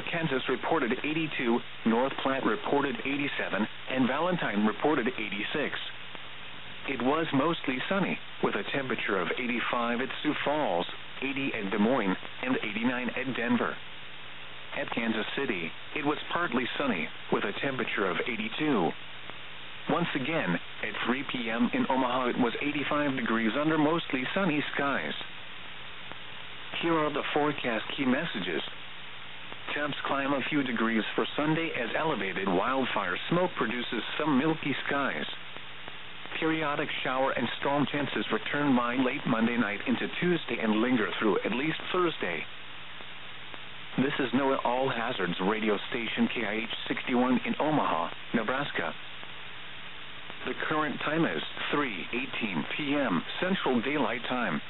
Kansas reported 82, North Platte reported 87, and Valentine reported 86. It was mostly sunny, with a temperature of 85 at Sioux Falls, 80 at Des Moines, and 89 at Denver. At Kansas City, it was partly sunny, with a temperature of 82. Once again, at 3 p.m. in Omaha, it was 85 degrees under mostly sunny skies. Here are the forecast key messages. Temps climb a few degrees for Sunday as elevated wildfire smoke produces some milky skies. Periodic shower and storm chances return by late Monday night into Tuesday and linger through at least Thursday. This is NOAA All Hazards radio station KIH 61 in Omaha, Nebraska. The current time is 3:18 p.m. Central Daylight Time.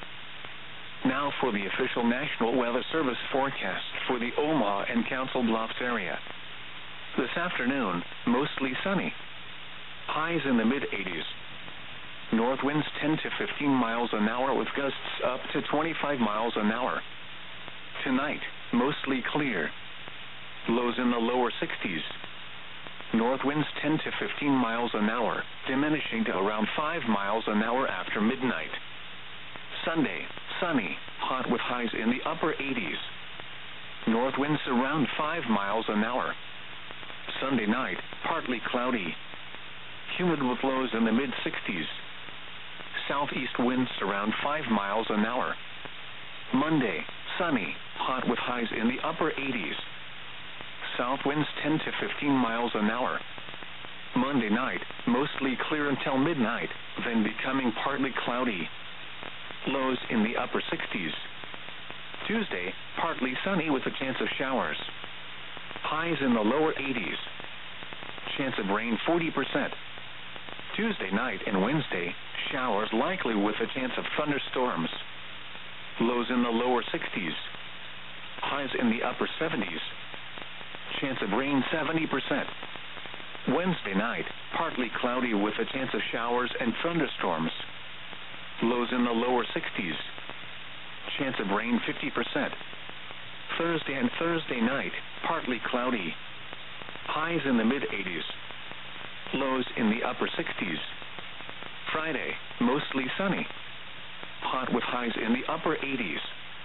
Now for the official National Weather Service forecast for the Omaha and Council Bluffs area. This afternoon, mostly sunny. Highs in the mid-80s. North winds 10 to 15 miles an hour with gusts up to 25 miles an hour. Tonight, mostly clear. Lows in the lower 60s. North winds 10 to 15 miles an hour, diminishing to around 5 miles an hour after midnight. Sunday, sunny, hot with highs in the upper 80s. North winds around 5 miles an hour. Sunday night, partly cloudy. Humid with lows in the mid-60s. Southeast winds around 5 miles an hour. Monday, sunny, hot with highs in the upper 80s. South winds 10 to 15 miles an hour. Monday night, mostly clear until midnight, then becoming partly cloudy. Lows in the upper 60s. Tuesday, partly sunny with a chance of showers. Highs in the lower 80s. Chance of rain 40%. Tuesday night and Wednesday, showers likely with a chance of thunderstorms. Lows in the lower 60s. Highs in the upper 70s. Chance of rain 70%. Wednesday night, partly cloudy with a chance of showers and thunderstorms. Lows in the lower 60s. Chance of rain 50%. Thursday and Thursday night, partly cloudy. Highs in the mid-80s. Lows in the upper 60s. Friday, mostly sunny. Hot with highs in the upper 80s.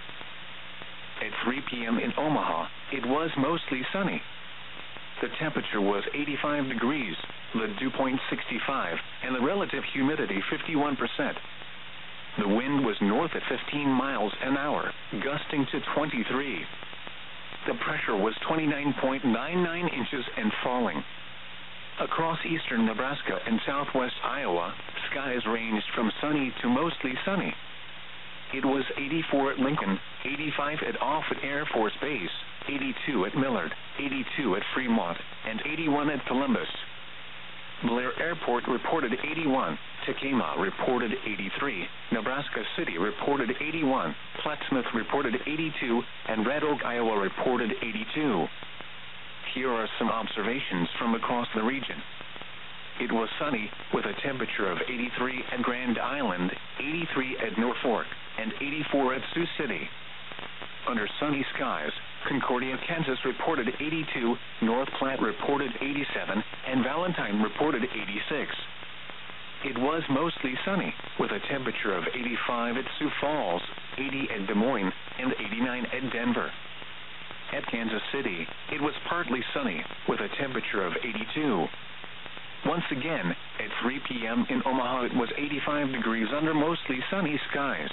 At 3 p.m. in Omaha, it was mostly sunny. The temperature was 85 degrees, the dew point 65, and the relative humidity 51%. The wind was north at 15 miles an hour, gusting to 23. The pressure was 29.99 inches and falling. Across eastern Nebraska and southwest Iowa, skies ranged from sunny to mostly sunny. It was 84 at Lincoln, 85 at Offutt Air Force Base, 82 at Millard, 82 at Fremont, and 81 at Columbus. Blair Airport reported 81, Tacoma reported 83, Nebraska City reported 81, Plattsmouth reported 82, and Red Oak, Iowa reported 82. Here are some observations from across the region. It was sunny with a temperature of 83 at Grand Island, 83 at Norfolk, and 84 at Sioux City. Under sunny skies, Concordia, Kansas reported 82, North Platte reported 87, and Valentine reported 86. It was mostly sunny with a temperature of 85 at Sioux Falls, 80 at Des Moines, and 89 at Denver. At Kansas City, it was partly sunny with a temperature of 82. Once again, at 3 p.m. in Omaha, it was 85 degrees under mostly sunny skies.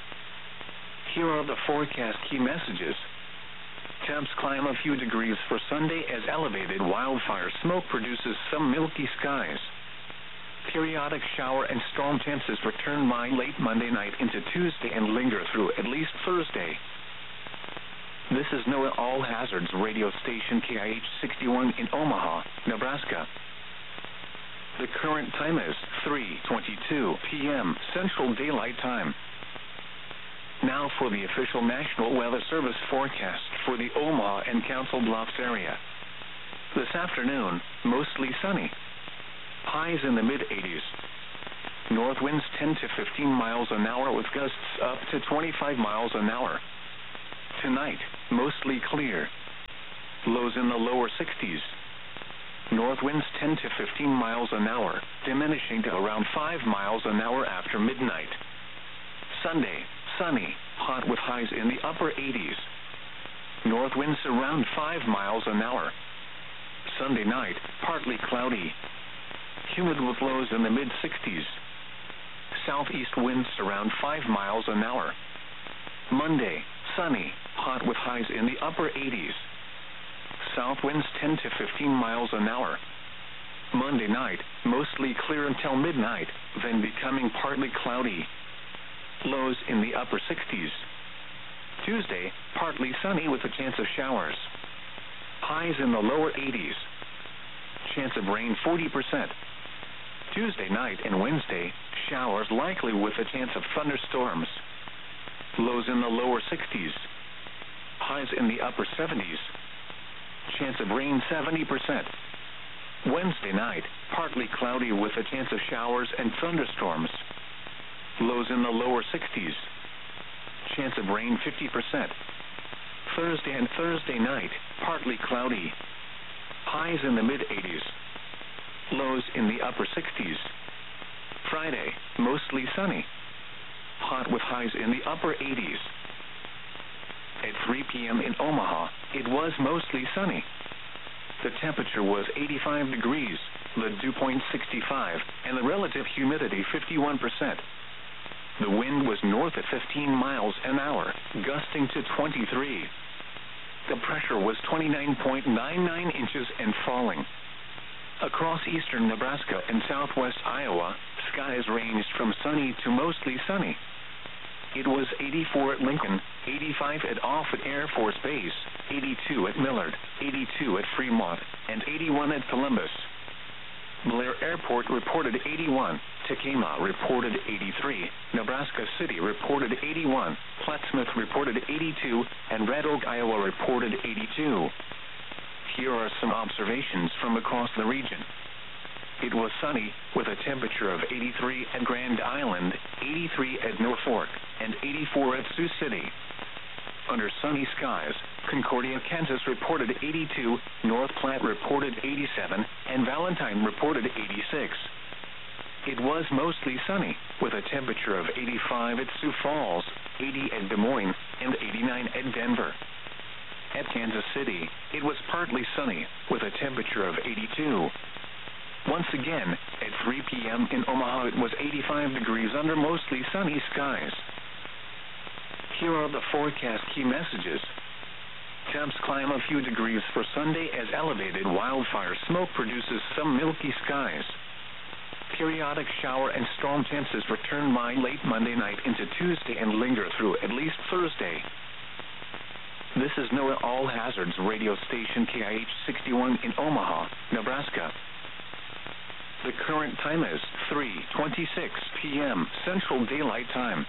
Here are the forecast key messages. Temps climb a few degrees for Sunday as elevated wildfire smoke produces some milky skies. Periodic shower and storm chances return by late Monday night into Tuesday and linger through at least Thursday. This is NOAA All Hazards radio station KIH 61 in Omaha, Nebraska. The current time is 3:22 p.m. Central Daylight Time. Now for the official National Weather Service forecast for the Omaha and Council Bluffs area. This afternoon, mostly sunny. Highs in the mid-80s. North winds 10 to 15 miles an hour with gusts up to 25 miles an hour. Tonight, mostly clear. in the lower 60s. North winds 10 to 15 miles an hour, diminishing to around 5 miles an hour after midnight. Sunday, sunny, hot with highs in the upper 80s. North winds around 5 miles an hour. Sunday night, partly cloudy. Humid with lows in the mid-60s. Southeast winds around 5 miles an hour. Monday, sunny, hot with highs in the upper 80s. South winds 10 to 15 miles an hour. Monday night, mostly clear until midnight, then becoming partly cloudy. Lows in the upper 60s. Tuesday, partly sunny with a chance of showers. Highs in the lower 80s. Chance of rain 40%. Tuesday night and Wednesday, showers likely with a chance of thunderstorms. Lows in the lower 60s. Highs in the upper 70s. Chance of rain 70%. Wednesday night, partly cloudy with a chance of showers and thunderstorms. Lows in the lower 60s. Chance of rain 50%. Thursday and Thursday night, partly cloudy. Highs in the mid-80s. Lows in the upper 60s. Friday, mostly sunny. Hot with highs in the upper 80s. At 3 p.m. in Omaha, it was mostly sunny. The temperature was 85 degrees, the dew point 65, and the relative humidity 51%. The wind was north at 15 miles an hour, gusting to 23. The pressure was 29.99 inches and falling. Across eastern Nebraska and southwest Iowa, skies ranged from sunny to mostly sunny. It was 84 at Lincoln, 85 at Offutt Air Force Base, 82 at Millard, 82 at Fremont, and 81 at Columbus. Blair Airport reported 81, Tacoma reported 83, Nebraska City reported 81, Plattsmouth reported 82, and Red Oak, Iowa reported 82. Here are some observations from across the region. It was sunny, with a temperature of 83 at Grand Island, 83 at Norfolk, and 84 at Sioux City. Under sunny skies, Concordia, Kansas reported 82, North Platte reported 87, and Valentine reported 86. It was mostly sunny, with a temperature of 85 at Sioux Falls, 80 at Des Moines, and 89 at Denver. At Kansas City, it was partly sunny, with a temperature of 82. Once again, at 3 p.m. in Omaha, it was 85 degrees under mostly sunny skies. Here are the forecast key messages. Temps climb a few degrees for Sunday as elevated wildfire smoke produces some milky skies. Periodic shower and storm chances return by late Monday night into Tuesday and linger through at least Thursday. This is NOAA All Hazards radio station KIH 61 in Omaha, Nebraska. The current time is 3:26 p.m. Central Daylight Time.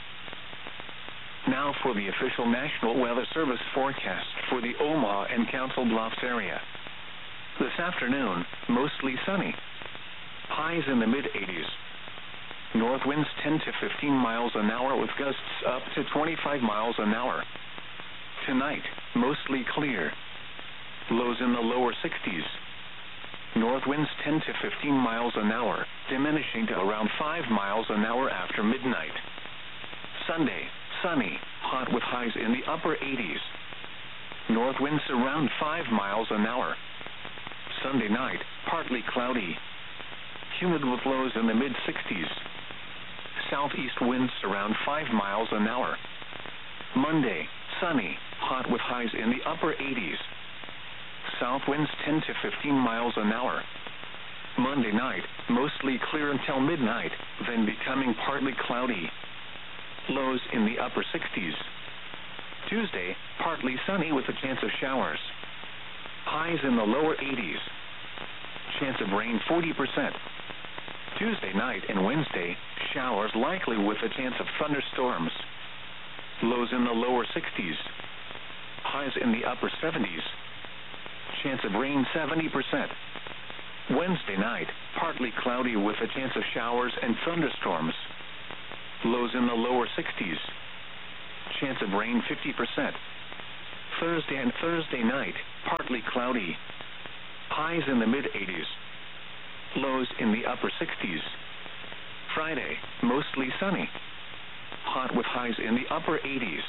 Now for the official National Weather Service forecast for the Omaha and Council Bluffs area. This afternoon, mostly sunny. Highs in the mid-80s. North winds 10 to 15 miles an hour with gusts up to 25 miles an hour. Tonight, mostly clear. Lows in the lower 60s. North winds 10 to 15 miles an hour, diminishing to around 5 miles an hour after midnight. Sunday, sunny, hot with highs in the upper 80s. North winds around 5 miles an hour. Sunday night, partly cloudy. Humid with lows in the mid-60s. Southeast winds around 5 miles an hour. Monday, sunny, hot with highs in the upper 80s. South winds 10 to 15 miles an hour. Monday night, mostly clear until midnight, then becoming partly cloudy. Lows in the upper 60s. Tuesday, partly sunny with a chance of showers. Highs in the lower 80s. Chance of rain 40%. Tuesday night and Wednesday, showers likely with a chance of thunderstorms. Lows in the lower 60s. Highs in the upper 70s. Chance of rain 70%. Wednesday night, partly cloudy with a chance of showers and thunderstorms. Lows in the lower 60s. Chance of rain 50%. Thursday and Thursday night, partly cloudy. Highs in the mid-80s. Lows in the upper 60s. Friday, mostly sunny. Hot with highs in the upper 80s.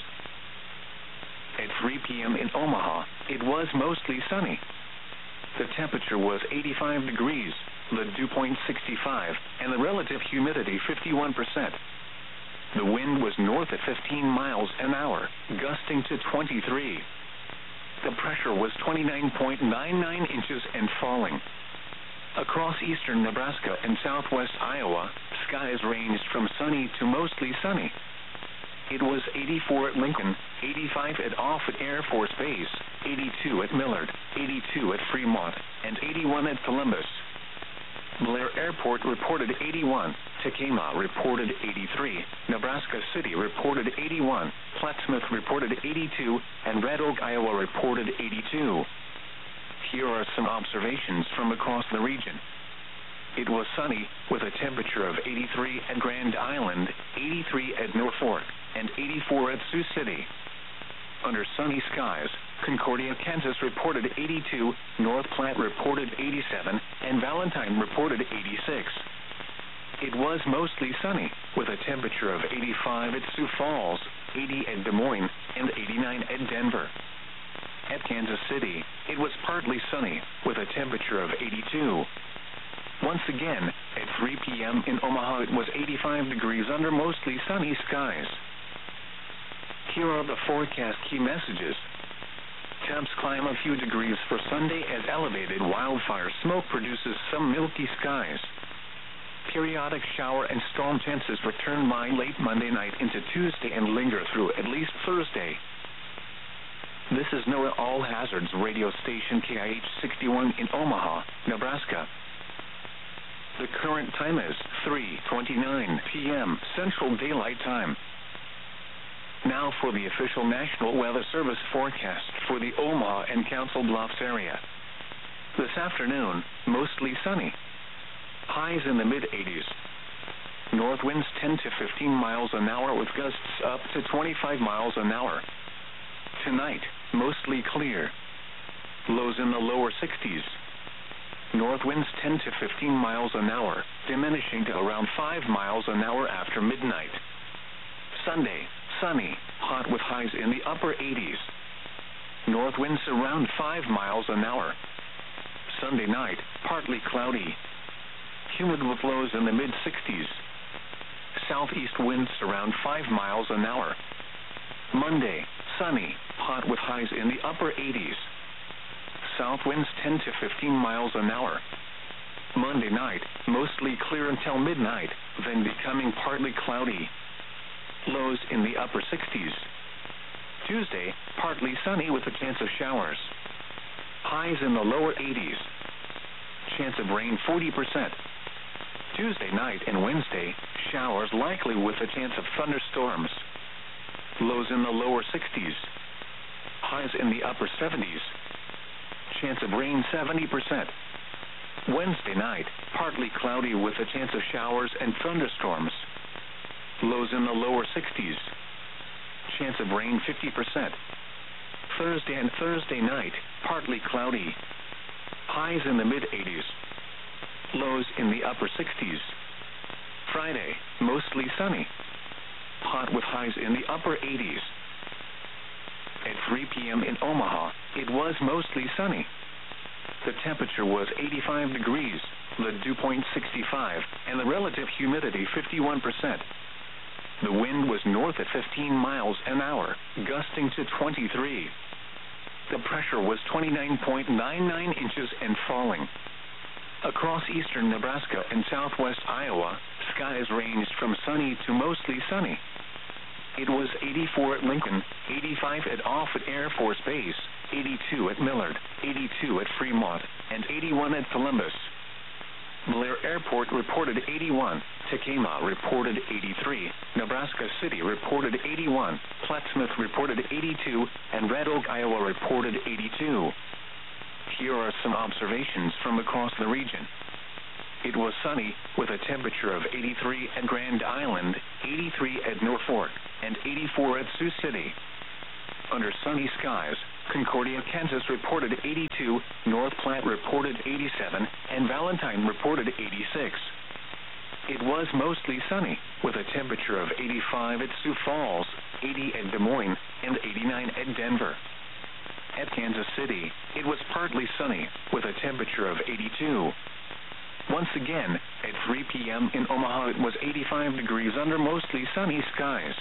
At 3 p.m. in Omaha, it was mostly sunny. The temperature was 85 degrees, the dew point 65, and the relative humidity 51%. The wind was north at 15 miles an hour, gusting to 23. The pressure was 29.99 inches and falling. Across eastern Nebraska and southwest Iowa, skies ranged from sunny to mostly sunny. It was 84 at Lincoln, 85 at Offutt Air Force Base, 82 at Millard, 82 at Fremont, and 81 at Columbus. Blair Airport reported 81, Tekamah reported 83, Nebraska City reported 81, Plattsmouth reported 82, and Red Oak, Iowa reported 82. Here are some observations from across the region. It was sunny, with a temperature of 83 at Grand Island, 83 at Norfolk, and 84 at Sioux City. Under sunny skies, Concordia, Kansas reported 82, North Platte reported 87, and Valentine reported 86. It was mostly sunny, with a temperature of 85 at Sioux Falls, 80 at Des Moines, and 89 at Denver. At Kansas City, it was partly sunny, with a temperature of 82. Once again, at 3 p.m. in Omaha, it was 85 degrees under mostly sunny skies. Here are the forecast key messages. Temps climb a few degrees for Sunday as elevated wildfire smoke produces some milky skies. Periodic shower and storm chances return by late Monday night into Tuesday and linger through at least Thursday. This is NOAA All Hazards radio station KIH 61 in Omaha, Nebraska. The current time is 3:29 p.m. Central Daylight Time. Now for the official National Weather Service forecast for the Omaha and Council Bluffs area. This afternoon, mostly sunny. Highs in the mid-80s. North winds 10 to 15 miles an hour with gusts up to 25 miles an hour. Tonight, mostly clear. Lows in the lower 60s. North winds 10 to 15 miles an hour, diminishing to around 5 miles an hour after midnight. Sunday, sunny, hot with highs in the upper 80s. North winds around 5 miles an hour. Sunday night, partly cloudy. Humid with lows in the mid-60s. Southeast winds around 5 miles an hour. Monday, sunny, hot with highs in the upper 80s. South winds 10 to 15 miles an hour. Monday night, mostly clear until midnight, then becoming partly cloudy. Lows in the upper 60s. Tuesday, partly sunny with a chance of showers. Highs in the lower 80s. Chance of rain 40%. Tuesday night and Wednesday, showers likely with a chance of thunderstorms. Lows in the lower 60s. Highs in the upper 70s. Chance of rain 70%. Wednesday night, partly cloudy with a chance of showers and thunderstorms. Lows in the lower 60s. Chance of rain 50%. Thursday and Thursday night, partly cloudy. Highs in the mid-80s. Lows in the upper 60s. Friday, mostly sunny. Hot with highs in the upper 80s. At 3 p.m. in Omaha, it was mostly sunny. The temperature was 85 degrees, the dew point 65, and the relative humidity 51%. The wind was north at 15 miles an hour, gusting to 23. The pressure was 29.99 inches and falling. Across eastern Nebraska and southwest Iowa, skies ranged from sunny to mostly sunny. It was 84 at Lincoln, 85 at Offutt Air Force Base, 82 at Millard, 82 at Fremont, and 81 at Columbus. Blair Airport reported 81, Tekamah reported 83, Nebraska City reported 81, Plattsmouth reported 82, and Red Oak, Iowa reported 82. Here are some observations from across the region. It was sunny, with a temperature of 83 at Grand Island, 83 at Norfolk, and 84 at Sioux City. Under sunny skies, Concordia, Kansas reported 82, North Platte reported 87, and Valentine reported 86. It was mostly sunny, with a temperature of 85 at Sioux Falls, 80 at Des Moines, and 89 at Denver. At Kansas City, it was partly sunny, with a temperature of 82. Once again, at 3 p.m. in Omaha, it was 85 degrees under mostly sunny skies.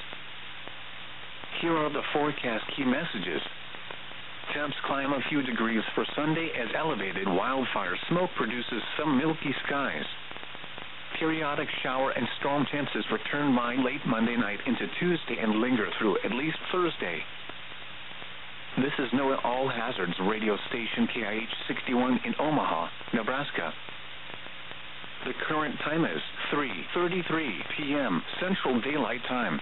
Here are the forecast key messages. Temps climb a few degrees for Sunday as elevated wildfire smoke produces some milky skies. Periodic shower and storm chances return by late Monday night into Tuesday and linger through at least Thursday. This is NOAA All Hazards radio station KIH 61 in Omaha, Nebraska. The current time is 3:33 p.m. Central Daylight Time.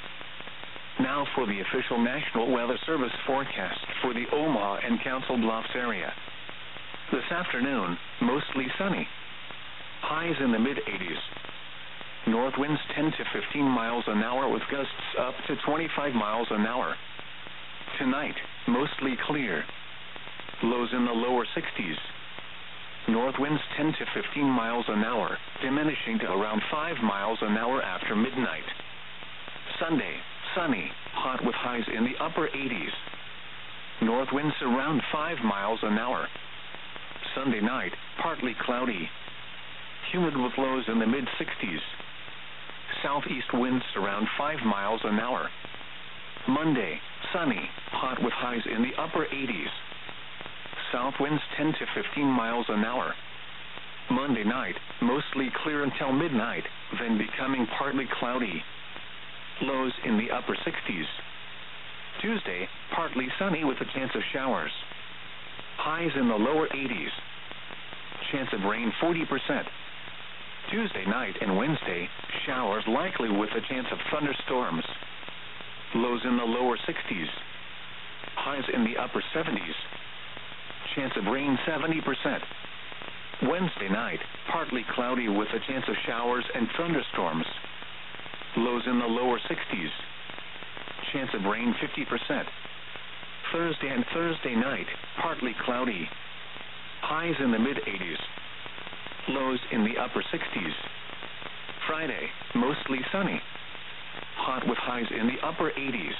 Now for the official National Weather Service forecast for the Omaha and Council Bluffs area. This afternoon, mostly sunny. Highs in the mid-80s. North winds 10 to 15 miles an hour with gusts up to 25 miles an hour. Tonight, mostly clear. Lows in the lower 60s. North winds 10 to 15 miles an hour, diminishing to around 5 miles an hour after midnight. Sunday, sunny, hot with highs in the upper 80s. North winds around 5 miles an hour. Sunday night, partly cloudy. Humid with lows in the mid-60s. Southeast winds around 5 miles an hour. Monday, sunny, hot with highs in the upper 80s. South winds 10 to 15 miles an hour. Monday night, mostly clear until midnight, then becoming partly cloudy. Lows in the upper 60s. Tuesday, partly sunny with a chance of showers. Highs in the lower 80s. Chance of rain 40%. Tuesday night and Wednesday, showers likely with a chance of thunderstorms. Lows in the lower 60s. Highs in the upper 70s. Chance of rain 70%. Wednesday night, partly cloudy with a chance of showers and thunderstorms. Lows in the lower 60s. Chance of rain 50%. Thursday and Thursday night, partly cloudy. Highs in the mid-80s. Lows in the upper 60s. Friday, mostly sunny. Hot with highs in the upper 80s.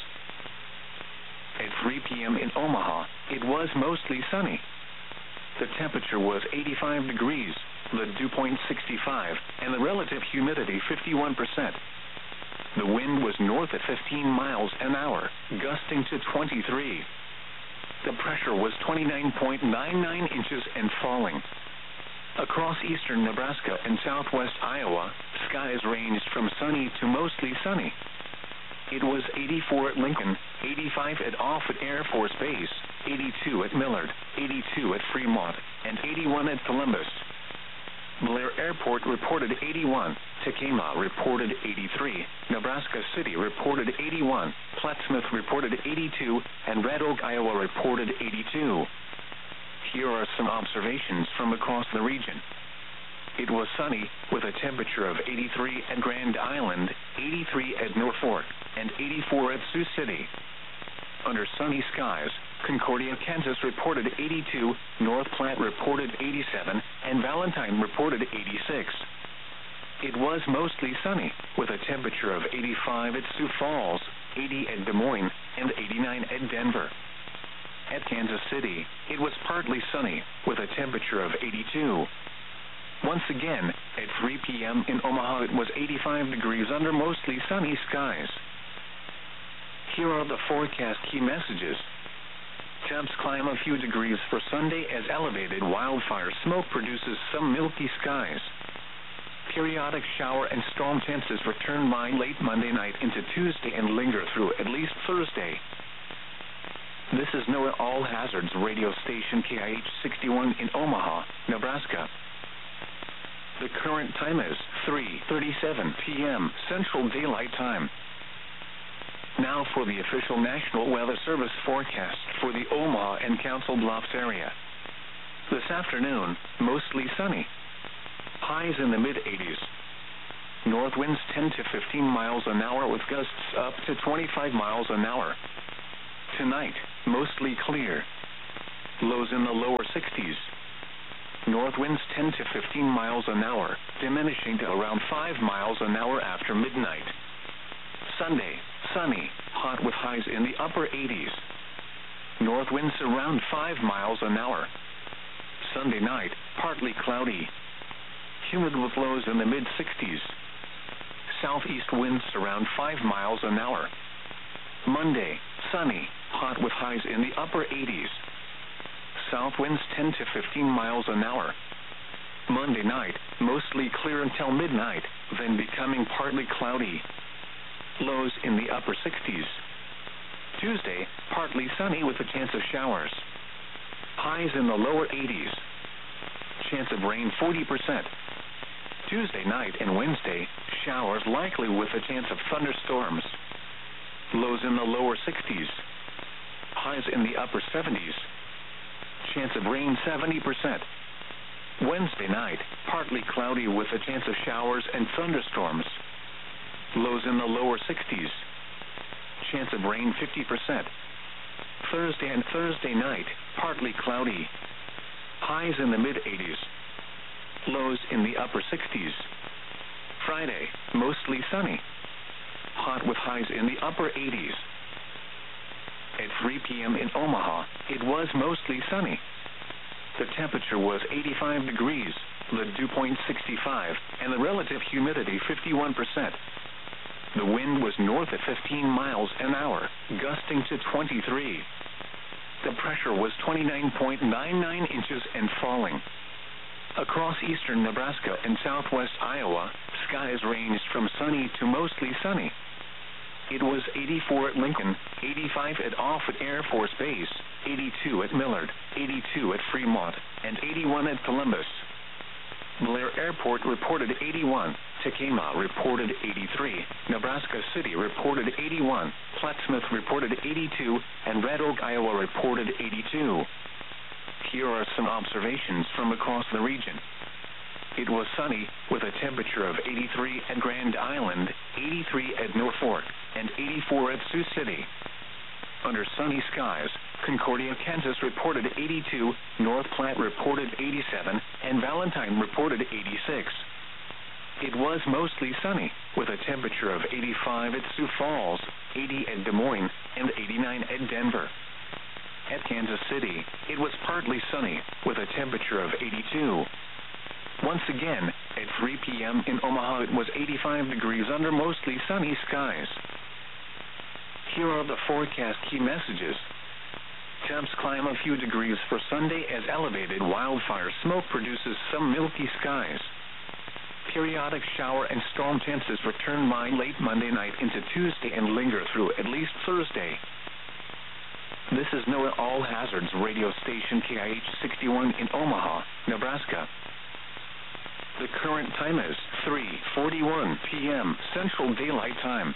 At 3 p.m. in Omaha, it was mostly sunny. The temperature was 85 degrees, the dew point 65, and the relative humidity 51%. The wind was north at 15 miles an hour, gusting to 23. The pressure was 29.99 inches and falling. Across eastern Nebraska and southwest Iowa, skies ranged from sunny to mostly sunny. It was 84 at Lincoln, 85 at Offutt Air Force Base, 82 at Millard, 82 at Fremont, and 81 at Columbus. Blair Airport reported 81, Tacoma reported 83, Nebraska City reported 81, Plattsmouth reported 82, and Red Oak, Iowa reported 82. Here are some observations from across the region. It was sunny with a temperature of 83 at Grand Island, 83 at Norfolk, and 84 at Sioux City. Under sunny skies, Concordia, Kansas reported 82, North Platte reported 87, and Valentine reported 86. It was mostly sunny with a temperature of 85 at Sioux Falls, 80 at Des Moines, and 89 at Denver. At Kansas City, it was partly sunny with a temperature of 82. Once again, at 3 p.m. in Omaha, it was 85 degrees under mostly sunny skies. Here are the forecast key messages. Temps climb a few degrees for Sunday as elevated wildfire smoke produces some milky skies. Periodic shower and storm chances return by late Monday night into Tuesday and linger through at least Thursday. This is NOAA All Hazards radio station KIH 61 in Omaha, Nebraska. The current time is 3:37 p.m. Central Daylight Time. Now for the official National Weather Service forecast for the Omaha and Council Bluffs area. This afternoon, mostly sunny. Highs in the mid-80s. North winds 10 to 15 miles an hour with gusts up to 25 miles an hour. Tonight, mostly clear. Lows in the lower 60s. North winds 10 to 15 miles an hour, diminishing to around 5 miles an hour after midnight. Sunday, sunny, hot with highs in the upper 80s. North winds around 5 miles an hour. Sunday night, partly cloudy. Humid with lows in the mid-60s. Southeast winds around 5 miles an hour. Monday, sunny, hot with highs in the upper 80s. South winds 10 to 15 miles an hour. Monday night, mostly clear until midnight, then becoming partly cloudy. Lows in the upper 60s. Tuesday, partly sunny with a chance of showers. Highs in the lower 80s. Chance of rain 40%. Tuesday night and Wednesday, showers likely with a chance of thunderstorms. Lows in the lower 60s. Highs in the upper 70s. Chance of rain 70%. Wednesday night, partly cloudy with a chance of showers and thunderstorms. Lows in the lower 60s. Chance of rain 50%. Thursday and Thursday night, partly cloudy. Highs in the mid-80s. Lows in the upper 60s. Friday, mostly sunny. Hot with highs in the upper 80s. At 3 p.m. in Omaha, it was mostly sunny. The temperature was 85 degrees, the dew point 65, and the relative humidity 51%. The wind was north of 15 miles an hour, gusting to 23. The pressure was 29.99 inches and falling. Across eastern Nebraska and southwest Iowa, skies ranged from sunny to mostly sunny. It was 84 at Lincoln, 85 at Offutt Air Force Base, 82 at Millard, 82 at Fremont, and 81 at Columbus. Blair Airport reported 81, Tacoma reported 83, Nebraska City reported 81, Plattsmouth reported 82, and Red Oak, Iowa reported 82. Here are some observations from across the region. It was sunny with a temperature of 83 at Grand Island, 83 at Norfolk, and 84 at Sioux City. Under sunny skies, Concordia, Kansas reported 82, North Platte reported 87, and Valentine reported 86. It was mostly sunny with a temperature of 85 at Sioux Falls, 80 at Des Moines, and 89 at Denver. At Kansas City, it was partly sunny with a temperature of 82. Once again, at 3 p.m. in Omaha, it was 85 degrees under mostly sunny skies. Here are the forecast key messages. Temps climb a few degrees for Sunday as elevated wildfire smoke produces some milky skies. Periodic shower and storm chances return by late Monday night into Tuesday and linger through at least Thursday. This is NOAA All Hazards radio station KIH 61 in Omaha, Nebraska. The current time is 3:41 p.m. Central Daylight Time.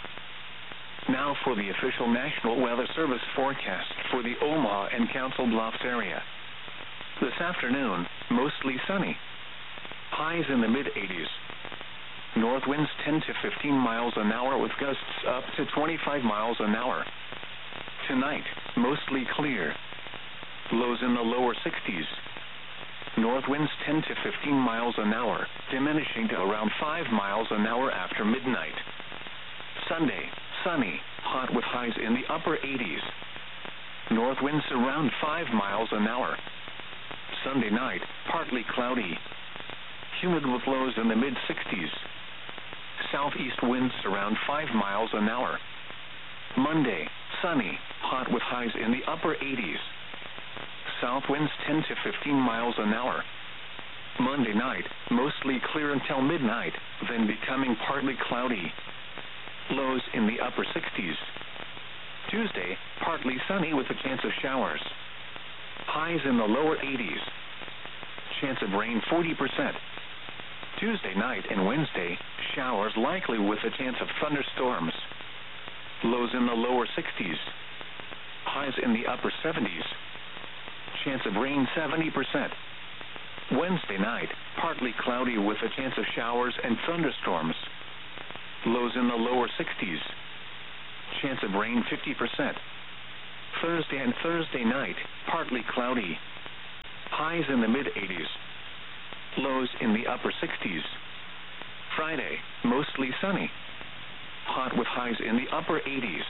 Now for the official National Weather Service forecast for the Omaha and Council Bluffs area. This afternoon, mostly sunny. Highs in the mid-80s. North winds 10 to 15 miles an hour with gusts up to 25 miles an hour. Tonight, mostly clear. Lows in the lower 60s. North winds 10 to 15 miles an hour, diminishing to around 5 miles an hour after midnight. Sunday, sunny, hot with highs in the upper 80s. North winds around 5 miles an hour. Sunday night, partly cloudy. Humid with lows in the mid-60s. Southeast winds around 5 miles an hour. Monday, sunny, hot with highs in the upper 80s. South winds 10 to 15 miles an hour. Monday night, mostly clear until midnight, then becoming partly cloudy. Lows in the upper 60s. Tuesday, partly sunny with a chance of showers. Highs in the lower 80s. Chance of rain 40%. Tuesday night and Wednesday, showers likely with a chance of thunderstorms. Lows in the lower 60s. Highs in the upper 70s. Chance of rain 70%. Wednesday night, partly cloudy with a chance of showers and thunderstorms. Lows in the lower 60s. Chance of rain 50%. Thursday and Thursday night, partly cloudy. Highs in the mid-80s. Lows in the upper 60s. Friday, mostly sunny. Hot with highs in the upper 80s.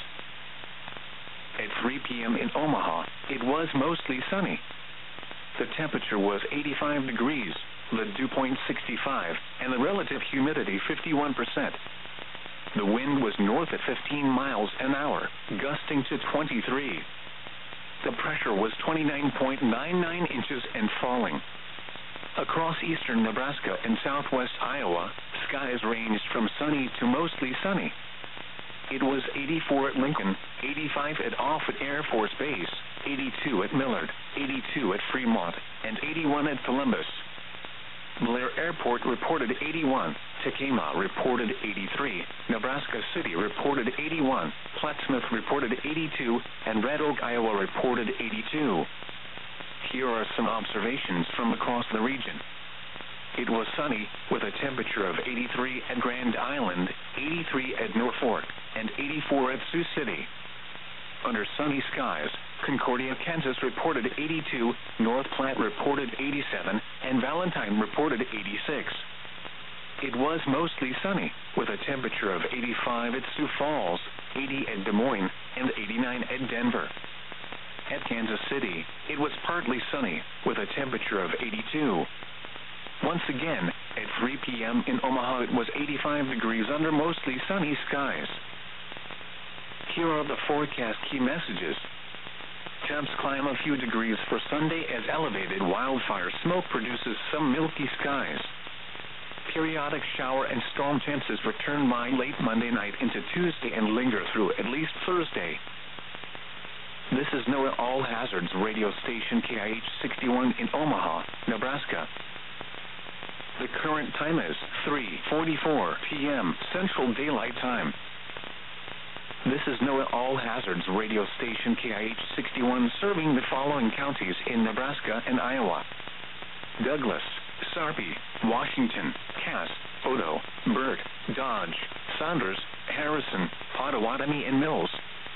At 3 p.m. in Omaha, it was mostly sunny. The temperature was 85 degrees, the dew point 65, and the relative humidity 51%. The wind was north at 15 miles an hour, gusting to 23. The pressure was 29.99 inches and falling. Across eastern Nebraska and southwest Iowa, skies ranged from sunny to mostly sunny. It was 84 at Lincoln, 85 at Offutt Air Force Base, 82 at Millard, 82 at Fremont, and 81 at Columbus. Blair Airport reported 81, Tacoma reported 83, Nebraska City reported 81, Plattsmouth reported 82, and Red Oak, Iowa reported 82. Here are some observations from across the region. It was sunny, with a temperature of 83 at Grand Island, 83 at Norfolk, and 84 at Sioux City. Under sunny skies, Concordia, Kansas reported 82, North Platte reported 87, and Valentine reported 86. It was mostly sunny, with a temperature of 85 at Sioux Falls, 80 at Des Moines, and 89 at Denver. At Kansas City, it was partly sunny, with a temperature of 82. Once again, at 3 p.m. in Omaha, it was 85 degrees under mostly sunny skies. Here are the forecast key messages. Temps climb a few degrees for Sunday as elevated wildfire smoke produces some milky skies. Periodic shower and storm chances return by late Monday night into Tuesday and linger through at least Thursday. This is NOAA All Hazards radio station KIH 61 in Omaha, Nebraska. The current time is 3:44 p.m. Central Daylight Time. This is NOAA All Hazards radio station KIH 61 serving the following counties in Nebraska and Iowa: Douglas, Sarpy, Washington, Cass, Odo, Burt, Dodge, Saunders, Harrison, Potawatomi, and Mills.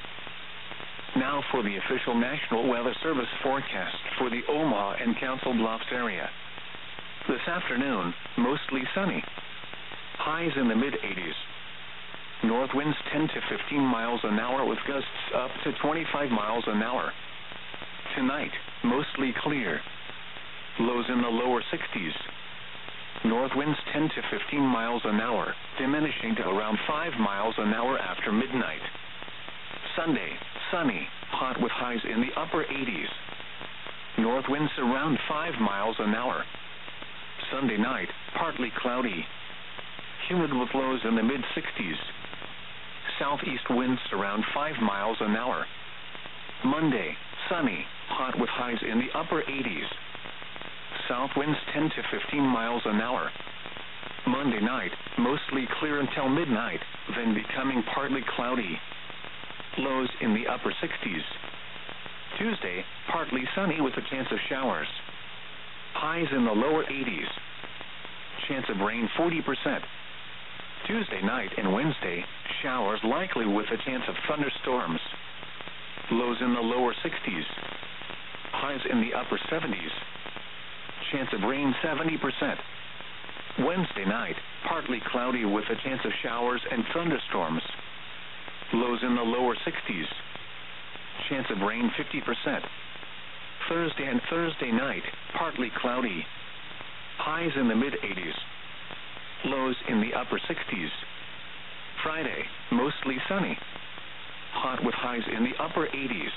Now for the official National Weather Service forecast for the Omaha and Council Bluffs area. This afternoon, mostly sunny. Highs in the mid-80s. North winds 10 to 15 miles an hour with gusts up to 25 miles an hour. Tonight, mostly clear. Lows in the lower 60s. North winds 10 to 15 miles an hour, diminishing to around 5 miles an hour after midnight. Sunday, sunny, hot with highs in the upper 80s. North winds around 5 miles an hour. Sunday night, partly cloudy. Humid with lows in the mid-60s. Southeast winds around 5 miles an hour. Monday, sunny, hot with highs in the upper 80s. South winds 10 to 15 miles an hour. Monday night, mostly clear until midnight, then becoming partly cloudy. Lows in the upper 60s. Tuesday, partly sunny with a chance of showers. Highs in the lower 80s. Chance of rain 40%. Tuesday night and Wednesday, showers likely with a chance of thunderstorms. Lows in the lower 60s. Highs in the upper 70s. Chance of rain 70%. Wednesday night, partly cloudy with a chance of showers and thunderstorms. Lows in the lower 60s. Chance of rain 50%. Thursday and Thursday night, partly cloudy. Highs in the mid-80s. Lows in the upper 60s. Friday, mostly sunny. Hot with highs in the upper 80s.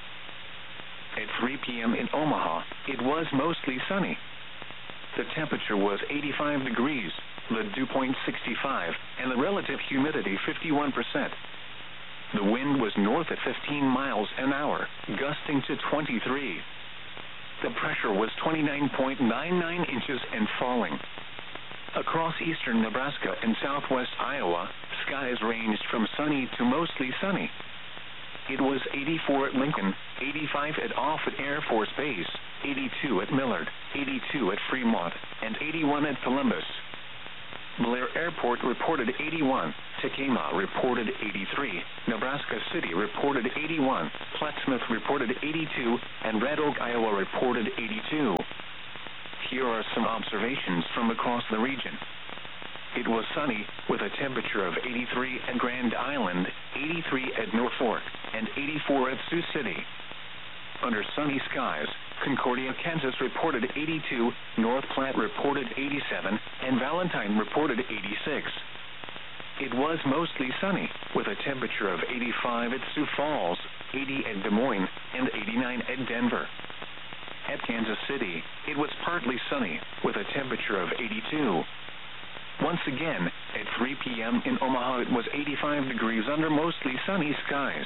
At 3 p.m. in Omaha, it was mostly sunny. The temperature was 85 degrees, the dew point 65, and the relative humidity 51%. The wind was north at 15 miles an hour, gusting to 23. The pressure was 29.99 inches and falling. Across eastern Nebraska and southwest Iowa, skies ranged from sunny to mostly sunny. It was 84 at Lincoln, 85 at Offutt Air Force Base, 82 at Millard, 82 at Fremont, and 81 at Columbus. Blair Airport reported 81. Tekema reported 83. Nebraska City reported 81. Plattsmouth reported 82. And Red Oak, Iowa reported 82. Here are some observations from across the region. It was sunny, with a temperature of 83 at Grand Island, 83 at Norfolk, and 84 at Sioux City. Under sunny skies, Concordia, Kansas reported 82, North Platte reported 87, and Valentine reported 86. It was mostly sunny, with a temperature of 85 at Sioux Falls, 80 at Des Moines, and 89 at Denver. At Kansas City, it was partly sunny, with a temperature of 82. Once again, at 3 p.m. in Omaha, it was 85 degrees under mostly sunny skies.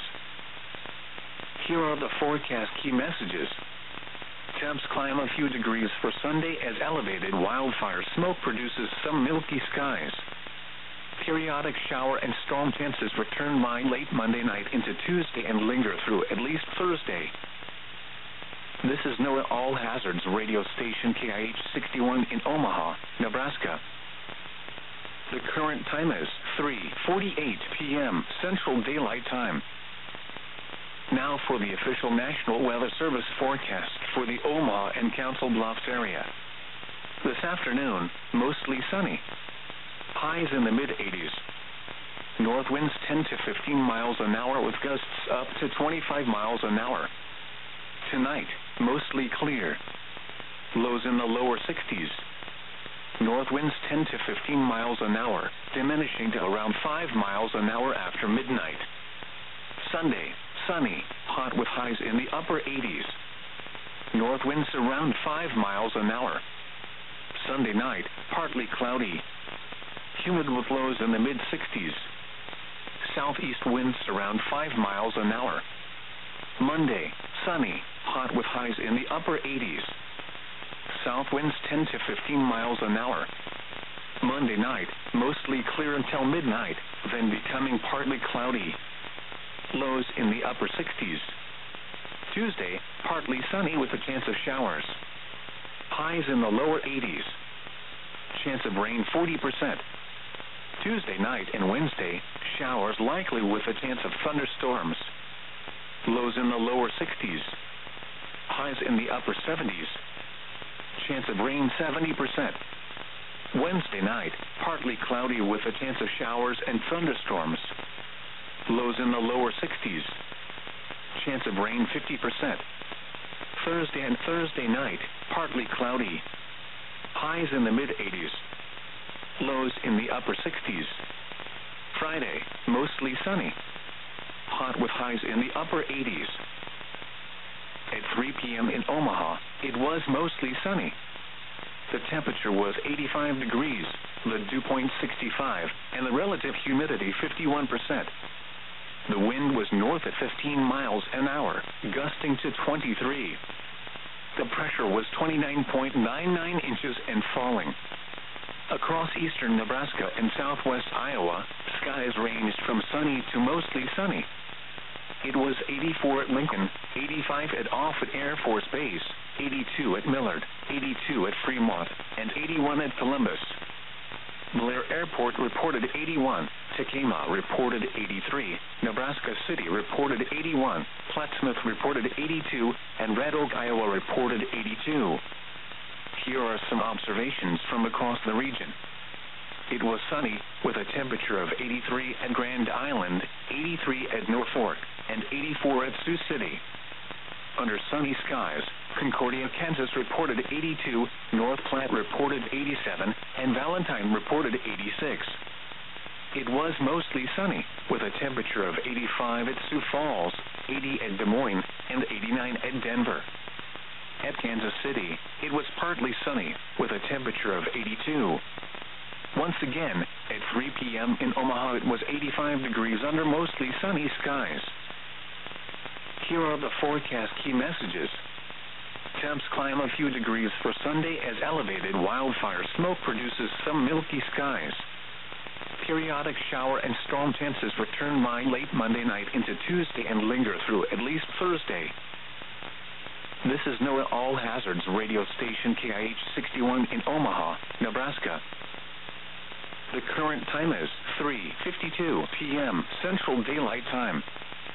Here are the forecast key messages. Temps climb a few degrees for Sunday as elevated wildfire smoke produces some milky skies. Periodic shower and storm chances return by late Monday night into Tuesday and linger through at least Thursday. This is NOAA All Hazards radio station KIH 61 in Omaha, Nebraska. The current time is 3:48 p.m. Central Daylight Time. Now for the official National Weather Service forecast for the Omaha and Council Bluffs area. This afternoon, mostly sunny. Highs in the mid-80s. North winds 10 to 15 miles an hour with gusts up to 25 miles an hour. Tonight, mostly clear. Lows in the lower 60s. North winds 10 to 15 miles an hour, diminishing to around 5 miles an hour after midnight. Sunday, sunny, hot with highs in the upper 80s. North winds around 5 miles an hour. Sunday night, partly cloudy. Humid with lows in the mid-60s. Southeast winds around 5 miles an hour. Monday, sunny, hot with highs in the upper 80s. South winds 10 to 15 miles an hour. Monday night, mostly clear until midnight, then becoming partly cloudy. Lows in the upper 60s. Tuesday, partly sunny with a chance of showers. Highs in the lower 80s. Chance of rain 40%. Tuesday night and Wednesday, showers likely with a chance of thunderstorms. Lows in the lower 60s. Highs in the upper 70s. Chance of rain 70%. Wednesday night, partly cloudy with a chance of showers and thunderstorms. Lows in the lower 60s. Chance of rain 50%. Thursday and Thursday night, partly cloudy. Highs in the mid-80s. Lows in the upper 60s. Friday, mostly sunny. Hot with highs in the upper 80s. At 3 p.m. in Omaha, it was mostly sunny. The temperature was 85 degrees, the dew point 65, and the relative humidity 51%. The wind was north at 15 miles an hour, gusting to 23. The pressure was 29.99 inches and falling. Across eastern Nebraska and southwest Iowa, skies ranged from sunny to mostly sunny. It was 84 at Lincoln, 85 at Offutt Air Force Base, 82 at Millard, 82 at Fremont, and 81 at Columbus. Blair Airport reported 81, Tekema reported 83, Nebraska City reported 81, Plattsmouth reported 82, and Red Oak, Iowa reported 82. Here are some observations from across the region. It was sunny, with a temperature of 83 at Grand Island, 83 at Norfolk, and 84 at Sioux City. Under sunny skies, Concordia, Kansas reported 82, North Platte reported 87, and Valentine reported 86. It was mostly sunny, with a temperature of 85 at Sioux Falls, 80 at Des Moines, and 89 at Denver. At Kansas City, it was partly sunny, with a temperature of 82. Once again, at 3 p.m. in Omaha, it was 85 degrees under mostly sunny skies. Here are the forecast key messages. Temps climb a few degrees for Sunday as elevated wildfire smoke produces some milky skies. Periodic shower and storm chances return by late Monday night into Tuesday and linger through at least Thursday. This is NOAA All Hazards radio station KIH 61 in Omaha, Nebraska. The current time is 3:52 p.m. Central Daylight Time.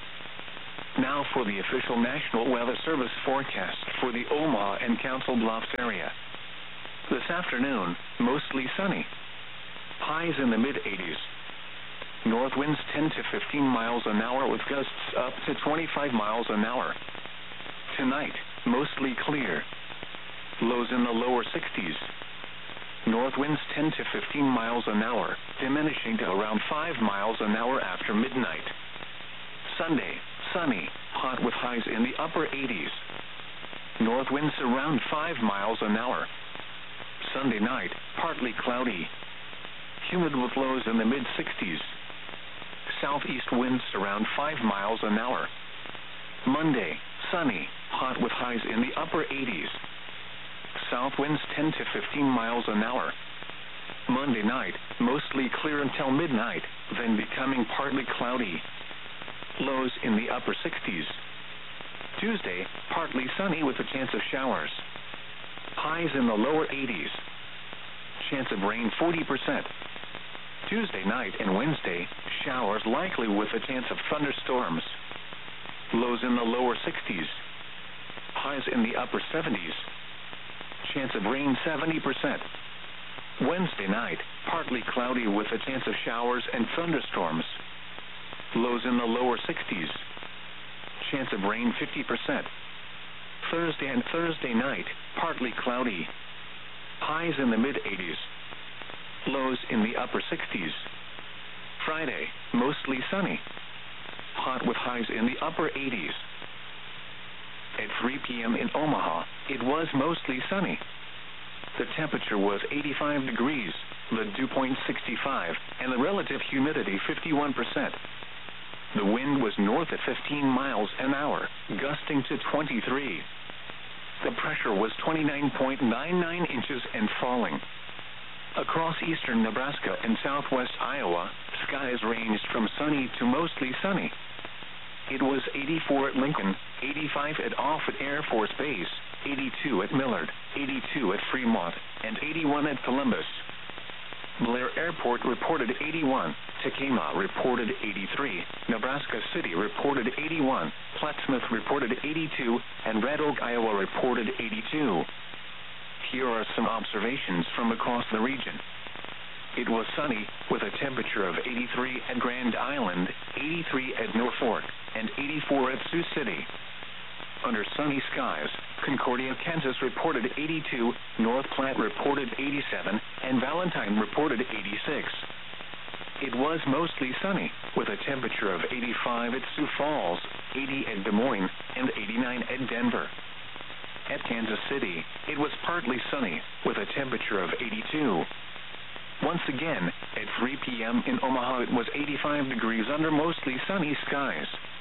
Now for the official National Weather Service forecast for the Omaha and Council Bluffs area. This afternoon, mostly sunny. Highs in the mid-80s. North winds 10 to 15 miles an hour with gusts up to 25 miles an hour. Tonight, mostly clear. Lows in the lower 60s. North winds 10 to 15 miles an hour, diminishing to around 5 miles an hour after midnight. Sunday, sunny, hot with highs in the upper 80s. North winds around 5 miles an hour. Sunday night, partly cloudy. Humid with lows in the mid-60s. Southeast winds around 5 miles an hour. Monday, sunny, hot with highs in the upper 80s. South winds 10 to 15 miles an hour. Monday night, mostly clear until midnight, then becoming partly cloudy. Lows in the upper 60s. Tuesday, partly sunny with a chance of showers. Highs in the lower 80s. Chance of rain 40%. Tuesday night and Wednesday, showers likely with a chance of thunderstorms. Lows in the lower 60s. Highs in the upper 70s. Chance of rain 70%. Wednesday night, partly cloudy with a chance of showers and thunderstorms. Lows in the lower 60s. Chance of rain 50%. Thursday and Thursday night, partly cloudy. Highs in the mid-80s. Lows in the upper 60s. Friday, mostly sunny. Hot with highs in the upper 80s. At 3 p.m. in Omaha, it was mostly sunny. The temperature was 85 degrees, the dew point 65, and the relative humidity 51%. The wind was north at 15 miles an hour, gusting to 23. The pressure was 29.99 inches and falling. Across eastern Nebraska and southwest Iowa, skies ranged from sunny to mostly sunny. It was 84 at Lincoln, 85 at Offutt Air Force Base, 82 at Millard, 82 at Fremont, and 81 at Columbus. Blair Airport reported 81, Tacoma reported 83, Nebraska City reported 81, Plattsmouth reported 82, and Red Oak, Iowa reported 82. Here are some observations from across the region. It was sunny with a temperature of 83 at Grand Island, 83 at Norfolk, and 84 at Sioux City. Under sunny skies, Concordia, Kansas reported 82, North Platte reported 87, and Valentine reported 86. It was mostly sunny with a temperature of 85 at Sioux Falls, 80 at Des Moines, and 89 at Denver. At Kansas City, it was partly sunny with a temperature of 82. Once again, at 3 p.m. in Omaha, it was 85 degrees under mostly sunny skies.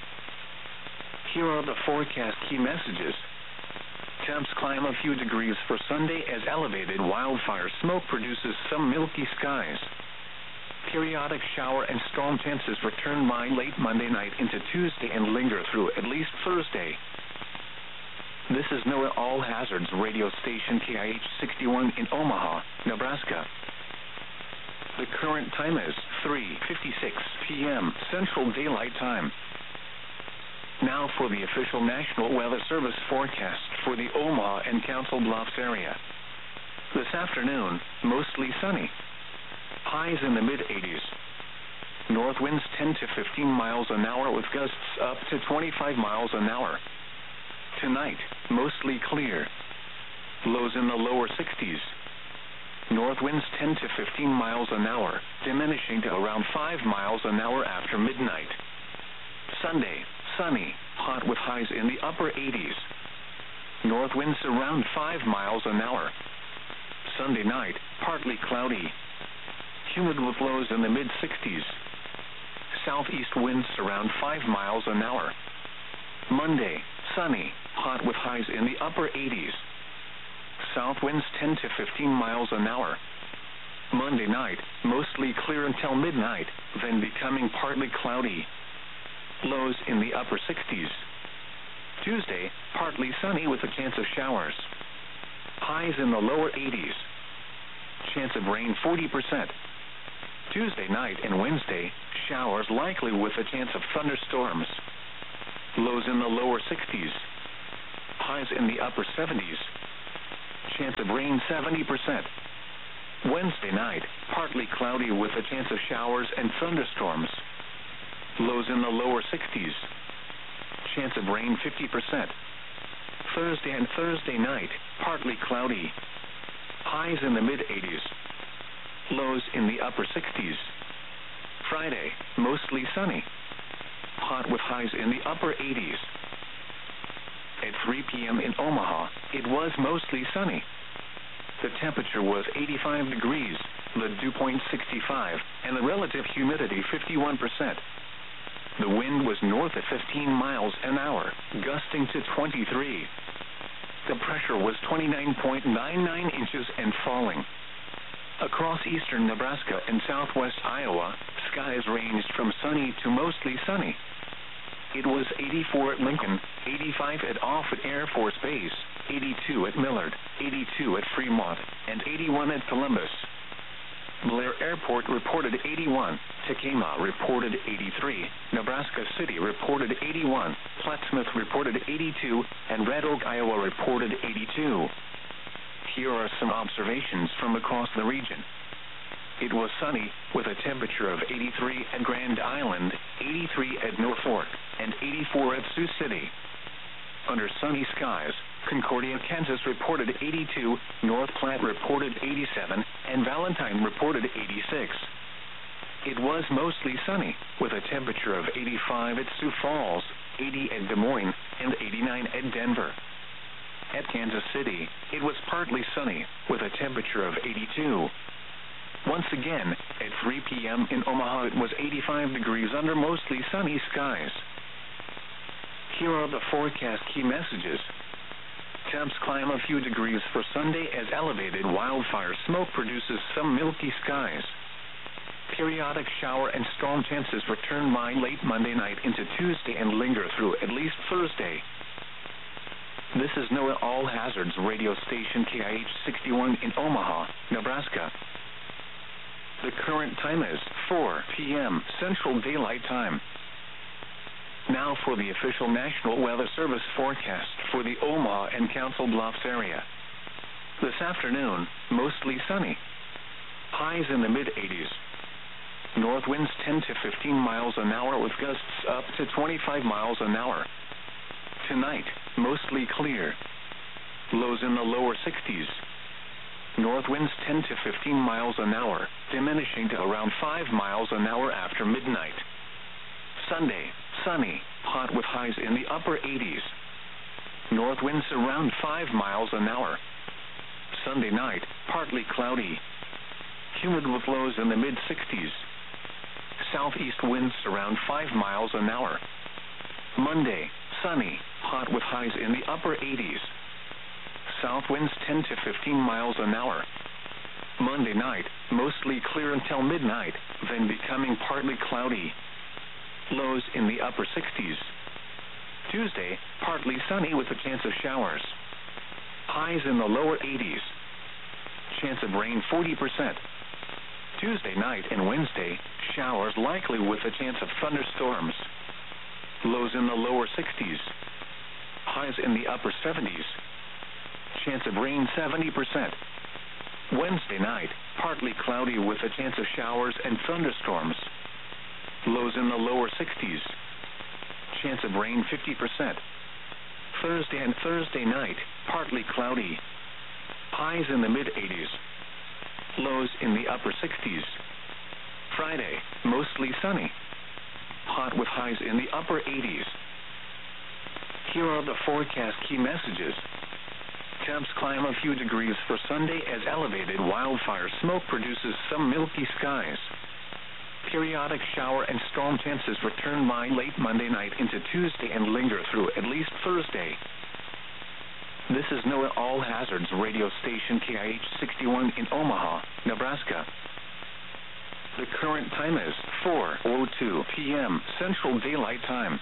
Here are the forecast key messages. Temps climb a few degrees for Sunday as elevated wildfire smoke produces some milky skies. Periodic shower and storm chances return by late Monday night into Tuesday and linger through at least Thursday. This is NOAA All Hazards radio station KIH 61 in Omaha, Nebraska. The current time is 3:56 p.m. Central Daylight Time. Now for the official National Weather Service forecast for the Omaha and Council Bluffs area. This afternoon, mostly sunny. Highs in the mid-80s. North winds 10 to 15 miles an hour with gusts up to 25 miles an hour. Tonight, mostly clear. Lows in the lower 60s. North winds 10 to 15 miles an hour, diminishing to around 5 miles an hour after midnight. Sunday, sunny, hot with highs in the upper 80s. North winds around 5 miles an hour. Sunday night, partly cloudy. Humid with lows in the mid-60s. Southeast winds around 5 miles an hour. Monday, sunny, hot with highs in the upper 80s. South winds 10 to 15 miles an hour. Monday night, mostly clear until midnight, then becoming partly cloudy. Lows in the upper 60s. Tuesday, partly sunny with a chance of showers. Highs in the lower 80s. Chance of rain 40%. Tuesday night and Wednesday, showers likely with a chance of thunderstorms. Lows in the lower 60s. Highs in the upper 70s. Chance of rain 70%. Wednesday night, partly cloudy with a chance of showers and thunderstorms. Lows in the lower 60s. Chance of rain 50%. Thursday and Thursday night, partly cloudy. Highs in the mid-80s. Lows in the upper 60s. Friday, mostly sunny. Hot with highs in the upper 80s. At 3 p.m. in Omaha, it was mostly sunny. The temperature was 85 degrees, the dew point 65, and the relative humidity 51%. The wind was north at 15 miles an hour, gusting to 23. The pressure was 29.99 inches and falling. Across eastern Nebraska and southwest Iowa, skies ranged from sunny to mostly sunny. It was 84 at Lincoln, 85 at Offutt Air Force Base, 82 at Millard, 82 at Fremont, and 81 at Columbus. Blair Airport reported 81, Tacoma reported 83, Nebraska City reported 81, Plattsmouth reported 82, and Red Oak, Iowa reported 82. Here are some observations from across the region. It was sunny, with a temperature of 83 at Grand Island, 83 at North Fork, and 84 at Sioux City. Under sunny skies, Concordia, Kansas reported 82, North Platte reported 87, and Valentine reported 86. It was mostly sunny, with a temperature of 85 at Sioux Falls, 80 at Des Moines, and 89 at Denver. At Kansas City, it was partly sunny, with a temperature of 82. Once again, at 3 p.m. in Omaha, it was 85 degrees under mostly sunny skies. Here are the forecast key messages. Temps climb a few degrees for Sunday as elevated wildfire smoke produces some milky skies. Periodic shower and storm chances return by late Monday night into Tuesday and linger through at least Thursday. This is NOAA All Hazards radio station KIH 61 in Omaha, Nebraska. The current time is 4 p.m. Central Daylight Time. Now for the official National Weather Service forecast for the Omaha and Council Bluffs area. This afternoon, mostly sunny. Highs in the mid-80s. North winds 10 to 15 miles an hour with gusts up to 25 miles an hour. Tonight, mostly clear. Lows in the lower 60s. North winds 10 to 15 miles an hour, diminishing to around 5 miles an hour after midnight. Sunday, sunny, hot with highs in the upper 80s. North winds around 5 miles an hour. Sunday night, partly cloudy. Humid with lows in the mid-60s. Southeast winds around 5 miles an hour. Monday, sunny, hot with highs in the upper 80s. South winds 10 to 15 miles an hour. Monday night, mostly clear until midnight, then becoming partly cloudy. Lows in the upper 60s. Tuesday, partly sunny with a chance of showers. Highs in the lower 80s. Chance of rain 40%. Tuesday night and Wednesday, showers likely with a chance of thunderstorms. Lows in the lower 60s. Highs in the upper 70s. Chance of rain 70%. Wednesday night, partly cloudy with a chance of showers and thunderstorms. Lows in the lower 60s. Chance of rain 50%. Thursday and Thursday night, partly cloudy. Highs in the mid-80s. Lows in the upper 60s. Friday, mostly sunny. Hot with highs in the upper 80s. Here are the forecast key messages. Temps climb a few degrees for Sunday as elevated wildfire smoke produces some milky skies. Periodic shower and storm chances return by late Monday night into Tuesday and linger through at least Thursday. This is NOAA All Hazards radio station KIH 61 in Omaha, Nebraska. The current time is 4:02 p.m. Central Daylight Time.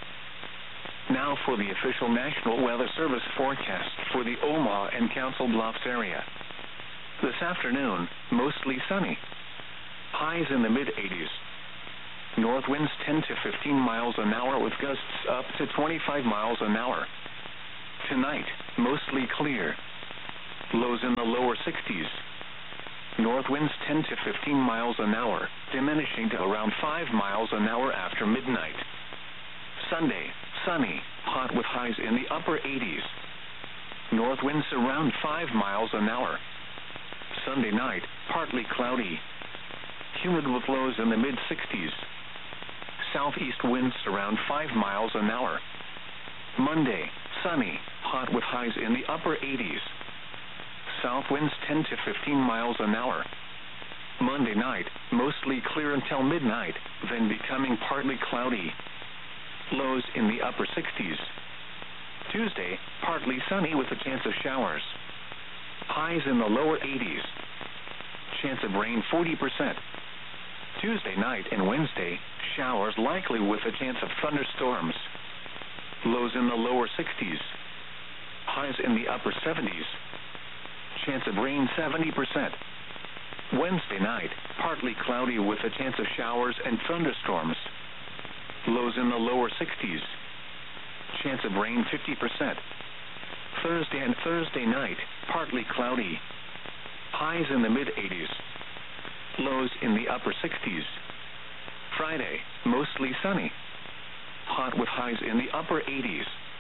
Now for the official National Weather Service forecast for the Omaha and Council Bluffs area. This afternoon, mostly sunny. Highs in the mid-80s. North winds 10 to 15 miles an hour with gusts up to 25 miles an hour. Tonight, mostly clear. Lows in the lower 60s. North winds 10 to 15 miles an hour, diminishing to around 5 miles an hour after midnight. Sunday, sunny, hot with highs in the upper 80s. North winds around 5 miles an hour. Sunday night, partly cloudy. Humid with lows in the mid-60s. Southeast winds around 5 miles an hour. Monday, sunny, hot with highs in the upper 80s. South winds 10 to 15 miles an hour. Monday night, mostly clear until midnight, then becoming partly cloudy. Lows in the upper 60s. Tuesday, partly sunny with a chance of showers. Highs in the lower 80s. Chance of rain 40%. Tuesday night and Wednesday, showers likely with a chance of thunderstorms. Lows in the lower 60s. Highs in the upper 70s. Chance of rain 70%. Wednesday night, partly cloudy with a chance of showers and thunderstorms. Lows in the lower 60s. Chance of rain 50%. Thursday and Thursday night, partly cloudy. Highs in the mid-80s. Lows in the upper 60s. Friday, mostly sunny. Hot with highs in the upper 80s.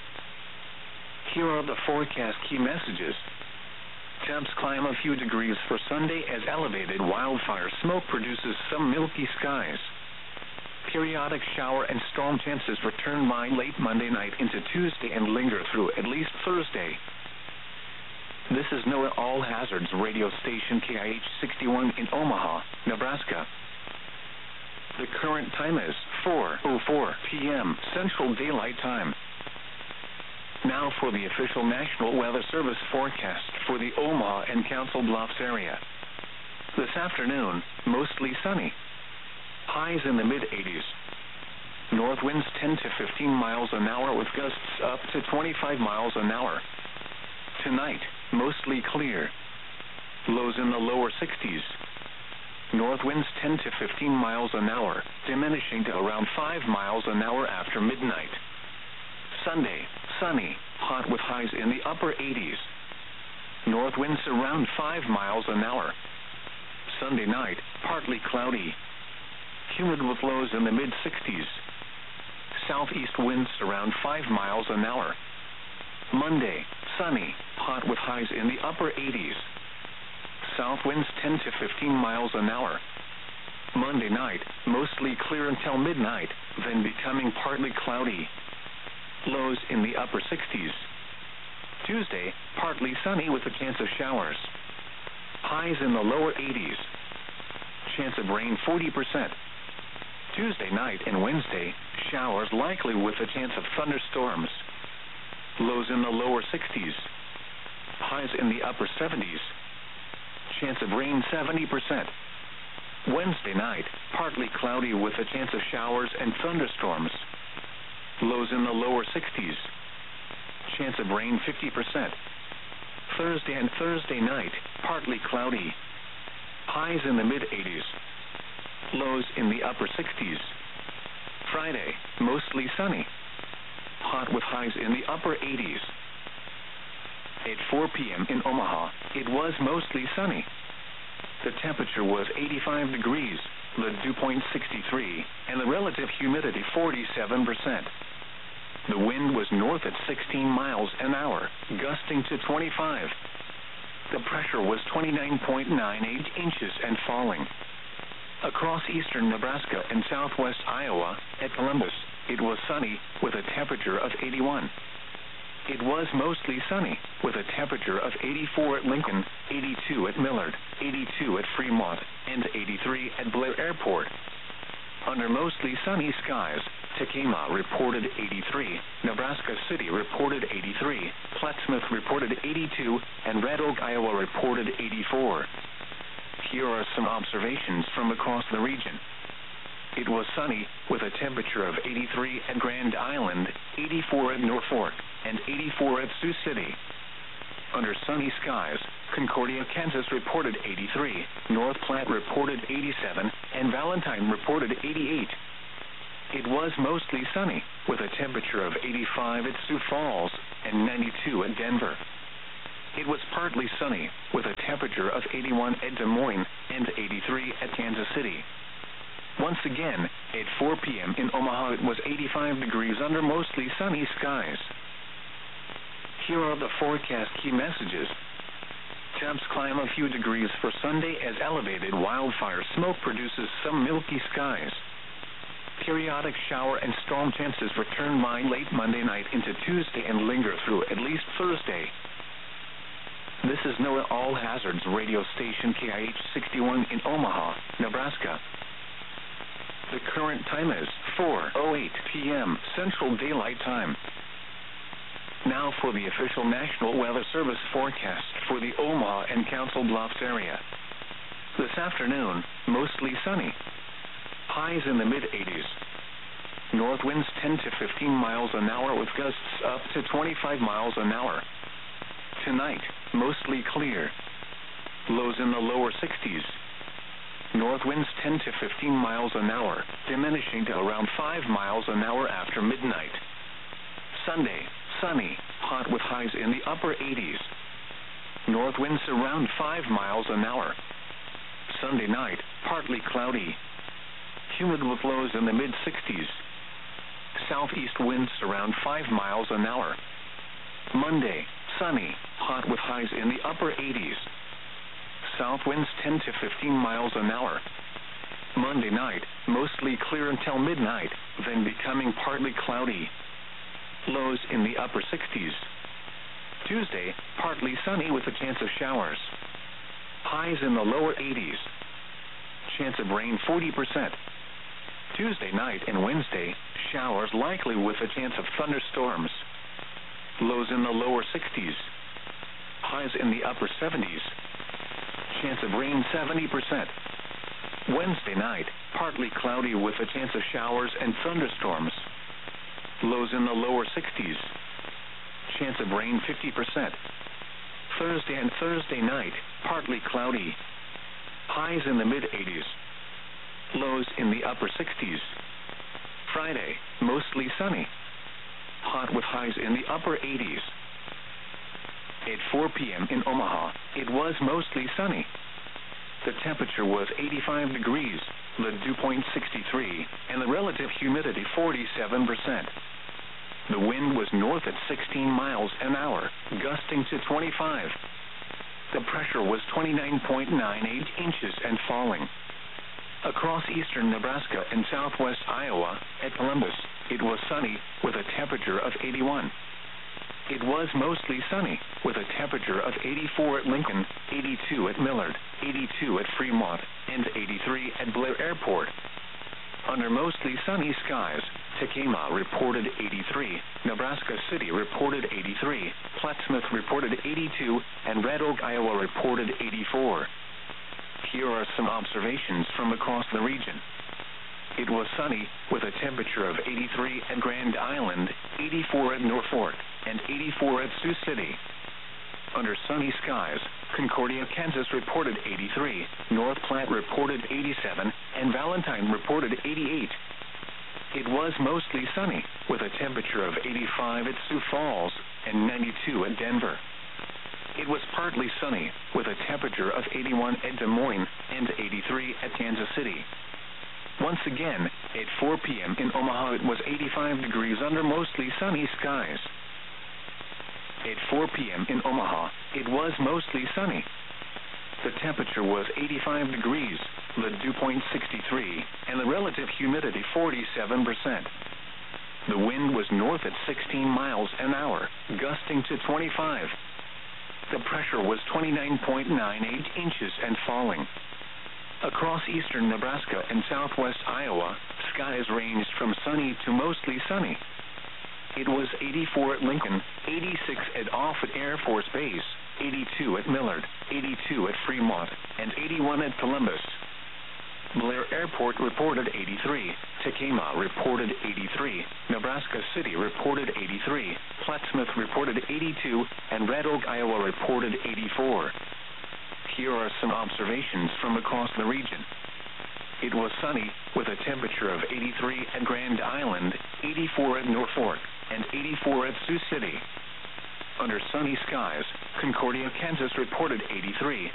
Here are the forecast key messages. Temps climb a few degrees for Sunday as elevated wildfire smoke produces some milky skies. Periodic shower and storm chances return by late Monday night into Tuesday and linger through at least Thursday. This is NOAA All Hazards radio station KIH 61 in Omaha, Nebraska. The current time is 4:04 p.m. Central Daylight Time. Now for the official National Weather Service forecast for the Omaha and Council Bluffs area. This afternoon, mostly sunny. Highs in the mid-80s. North winds 10 to 15 miles an hour with gusts up to 25 miles an hour. Tonight, mostly clear. Lows in the lower 60s. North winds 10 to 15 miles an hour, diminishing to around 5 miles an hour after midnight. Sunday, sunny, hot with highs in the upper 80s. North winds around 5 miles an hour. Sunday night, partly cloudy. Humid with lows in the mid-60s. Southeast winds around 5 miles an hour. Monday, sunny, hot with highs in the upper 80s. South winds 10 to 15 miles an hour. Monday night, mostly clear until midnight, then becoming partly cloudy. Lows in the upper 60s. Tuesday, partly sunny with a chance of showers. Highs in the lower 80s. Chance of rain 40%. Tuesday night and Wednesday, showers likely with a chance of thunderstorms. Lows in the lower 60s. Highs in the upper 70s. Chance of rain 70%. Wednesday night, partly cloudy with a chance of showers and thunderstorms. Lows in the lower 60s. Chance of rain 50%. Thursday and Thursday night, partly cloudy. Highs in the mid-80s. Lows in the upper 60s. Friday, mostly sunny. Hot with highs in the upper 80s. At 4 p.m. in Omaha, it was mostly sunny. The temperature was 85 degrees, the dew point 63, and the relative humidity 47%. The wind was north at 16 miles an hour, gusting to 25. The pressure was 29.98 inches and falling. Across eastern Nebraska and southwest Iowa, at Columbus, it was sunny with a temperature of 81. It was mostly sunny with a temperature of 84 at Lincoln, 82 at Millard, 82 at Fremont, and 83 at Blair Airport. Under mostly sunny skies, Tekamah reported 83, Nebraska City reported 83, Plattsmouth reported 82, and Red Oak, Iowa reported 84. Here are some observations from across the region. It was sunny with a temperature of 83 at Grand Island, 84 at Norfolk, and 84 at Sioux City. Under sunny skies, Concordia, Kansas reported 83, North Platte reported 87, and Valentine reported 88. It was mostly sunny, with a temperature of 85 at Sioux Falls and 92 at Denver. It was partly sunny, with a temperature of 81 at Des Moines and 83 at Kansas City. Once again, at 4 p.m. in Omaha, it was 85 degrees under mostly sunny skies. Here are the forecast key messages. Temps climb a few degrees for Sunday as elevated wildfire smoke produces some milky skies. Periodic shower and storm chances return by late Monday night into Tuesday and linger through at least Thursday. This is NOAA All Hazards radio station KIH 61 in Omaha, Nebraska. The current time is 4:08 p.m. Central Daylight Time. Now for the official National Weather Service forecast for the Omaha and Council Bluffs area. This afternoon, mostly sunny. Highs in the mid-80s. North winds 10 to 15 miles an hour with gusts up to 25 miles an hour. Tonight, mostly clear. Lows in the lower 60s. North winds 10 to 15 miles an hour, diminishing to around 5 miles an hour after midnight. Sunday, sunny, hot with highs in the upper 80s. North winds around 5 miles an hour. Sunday night, partly cloudy. Humid with lows in the mid-60s. Southeast winds around 5 miles an hour. Monday, sunny, hot with highs in the upper 80s. South winds 10 to 15 miles an hour. Monday night, mostly clear until midnight, then becoming partly cloudy. Lows in the upper 60s. Tuesday, partly sunny with a chance of showers. Highs in the lower 80s. Chance of rain 40%. Tuesday night and Wednesday, showers likely with a chance of thunderstorms. Lows in the lower 60s. Highs in the upper 70s. Chance of rain 70%. Wednesday night, partly cloudy with a chance of showers and thunderstorms. Lows in the lower 60s. Chance of rain 50%. Thursday and Thursday night, partly cloudy. Highs in the mid-80s. Lows in the upper 60s. Friday, mostly sunny. Hot with highs in the upper 80s. At 4 p.m. in Omaha, it was mostly sunny. The temperature was 85 degrees, the dew point 63, and the relative humidity 47%. The wind was north at 16 miles an hour, gusting to 25. The pressure was 29.98 inches and falling. Across eastern Nebraska and southwest Iowa, at Columbus, it was sunny with a temperature of 81. It was mostly sunny with a temperature of 84 at Lincoln, 82 at Millard, 82 at Fremont, and 83 at Blair Airport. Under mostly sunny skies, Tekamah reported 83, Nebraska City reported 83, Plattsmouth reported 82, and Red Oak, Iowa reported 84. Here are some observations from across the region. It was sunny with a temperature of 83 at Grand Island, 84 at Norfolk, and 84 at Sioux City. Under sunny skies, Concordia, Kansas reported 83, North Platte reported 87, and Valentine reported 88. It was mostly sunny with a temperature of 85 at Sioux Falls and 92 at Denver. It was partly sunny with a temperature of 81 at Des Moines and 83 at Kansas City. Once again, at 4 p.m. in Omaha, it was 85 degrees under mostly sunny skies. At 4 p.m. in Omaha, it was mostly sunny. The temperature was 85 degrees, the dew point 63, and the relative humidity 47%. The wind was north at 16 miles an hour, gusting to 25. The pressure was 29.98 inches and falling. Across eastern Nebraska and southwest Iowa, skies ranged from sunny to mostly sunny. It was 84 at Lincoln, 86 at Offutt Air Force Base, 82 at Millard, 82 at Fremont, and 81 at Columbus. Blair Airport reported 83. Tacoma reported 83. Nebraska City reported 83. Plattsmouth reported 82. And Red Oak, Iowa reported 84. Here are some observations from across the region. It was sunny, with a temperature of 83 at Grand Island, 84 at Norfolk, and 84 at Sioux City. Under sunny skies, Concordia, Kansas reported 83.